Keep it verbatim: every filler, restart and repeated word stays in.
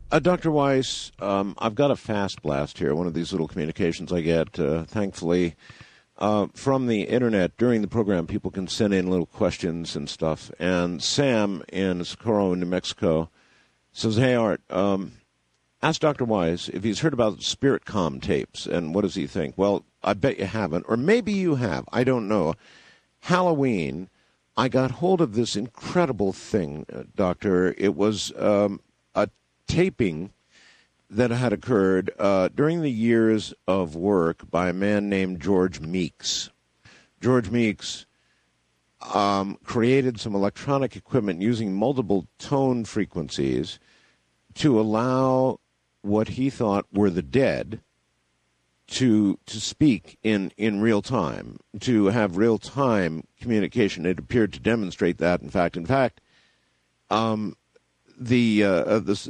Uh, Doctor Weiss, um, I've got a fast blast here, one of these little communications I get, uh, thankfully, uh, from the Internet. During the program, people can send in little questions and stuff. And Sam in Socorro, New Mexico, says, hey, Art, um, ask Doctor Weiss if he's heard about Spiritcom tapes, and what does he think? Well, I bet you haven't, or maybe you have. I don't know. Halloween, I got hold of this incredible thing, uh, Doctor. It was um, a taping that had occurred uh, during the years of work by a man named George Meeks. George Meeks um, created some electronic equipment using multiple tone frequencies to allow what he thought were the dead to to speak in, in real time, to have real-time communication. It appeared to demonstrate that, in fact. In fact, um, the uh, the